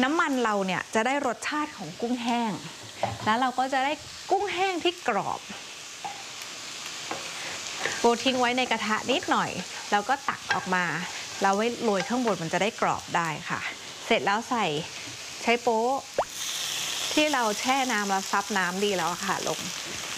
น้ำมันเราเนี่ยจะได้รสชาติของกุ้งแห้งแล้วเราก็จะได้กุ้งแห้งที่กรอบโบทิ้งไว้ในกระทะนิดหน่อยแล้วก็ตักออกมาแล้วไว้โรยข้างบนมันจะได้กรอบได้ค่ะเสร็จแล้วใช้โป๊ะที่เราแช่น้ำแล้วซับน้ำดีแล้วค่ะลง